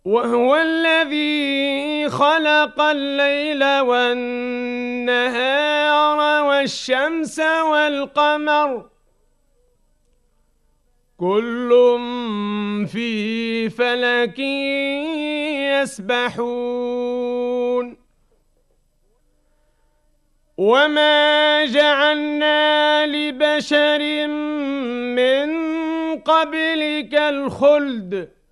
وهو الذي خلق الليل والنهار والشمس والقمر كل في فلك يسبحون وما جعلنا لبشر من قبلك الخلد